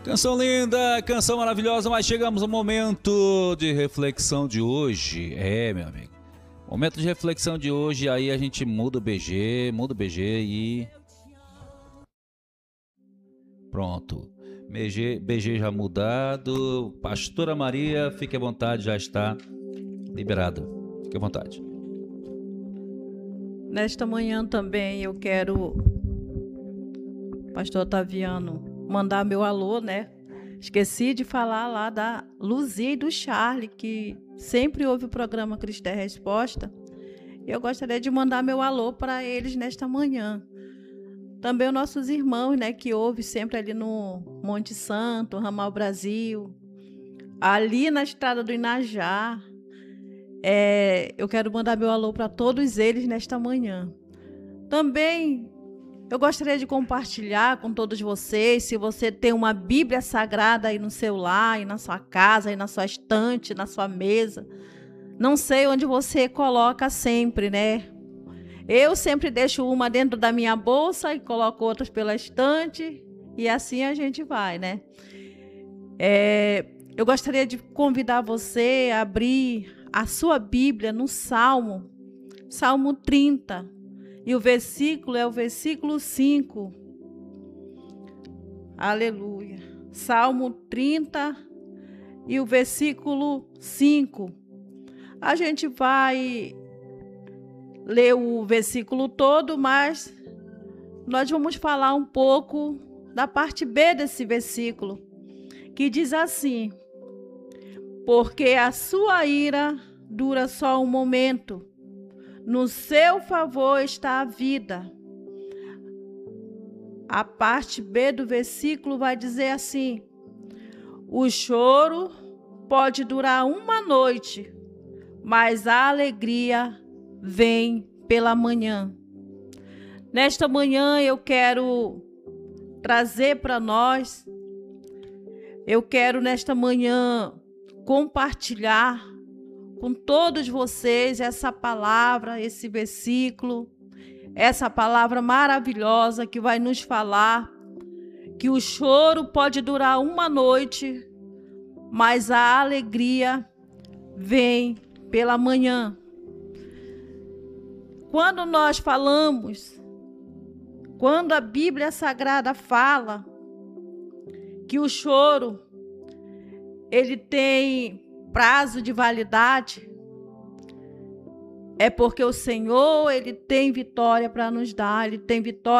Canção linda, canção maravilhosa, mas chegamos ao momento de reflexão de hoje. Meu amigo. Momento de reflexão de hoje, aí a gente muda o BG e... Pronto. BG já mudado. Pastora Maria, fique à vontade, já está liberado. Fique à vontade. Nesta manhã também eu quero, Pastor Otaviano, mandar meu alô, né? Esqueci de falar lá da Luzia e do Charlie, que sempre ouve o programa Cristo é Resposta. Eu gostaria de mandar meu alô para eles nesta manhã. Também os nossos irmãos, né, que ouvem sempre ali no Monte Santo, Ramal Brasil, ali na estrada do Inajá. Eu quero mandar meu alô para todos eles nesta manhã. Também eu gostaria de compartilhar com todos vocês, se você tem uma Bíblia Sagrada aí no seu lar, aí na sua casa, aí na sua estante, na sua mesa. Não sei onde você coloca sempre, né? Eu sempre deixo uma dentro da minha bolsa e coloco outras pela estante e assim a gente vai, né? Eu gostaria de convidar você a abrir a sua Bíblia no Salmo 30. E o versículo é o versículo 5. Aleluia. Salmo 30 e o versículo 5. A gente vai ler o versículo todo, mas nós vamos falar um pouco da parte B desse versículo, que diz assim: porque a sua ira dura só um momento, no seu favor está a vida. A parte B do versículo vai dizer assim: o choro pode durar uma noite, mas a alegria vem pela manhã. Nesta manhã eu quero trazer para nós, eu quero nesta manhã compartilhar com todos vocês essa palavra, esse versículo, essa palavra maravilhosa que vai nos falar que o choro pode durar uma noite, mas a alegria vem pela manhã. Quando nós falamos, quando a Bíblia Sagrada fala que o choro, ele tem prazo de validade, é porque o Senhor, ele tem vitória para nos dar, ele tem vitória